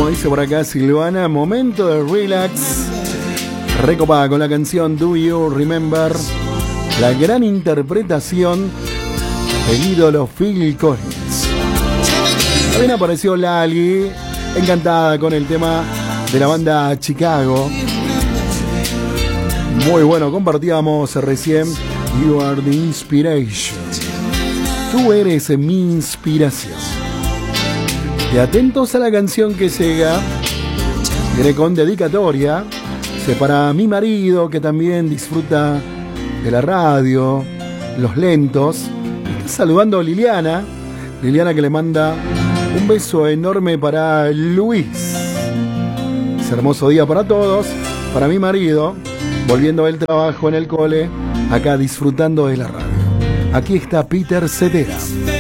dice por acá Silvana, momento de relax. Recopada con la canción Do You Remember, la gran interpretación del ídolo Phil Collins. También apareció Lali, encantada con el tema de la banda Chicago. Muy bueno, compartíamos recién You Are the Inspiration. Tú eres mi inspiración. Y atentos a la canción que llega, viene con dedicatoria. Para mi marido, que también disfruta de la radio, los lentos. Está saludando a Liliana. Liliana, que le manda un beso enorme para Luis. Es hermoso día para todos. Para mi marido, volviendo del trabajo en el cole, acá disfrutando de la radio. Aquí está Peter Cetera.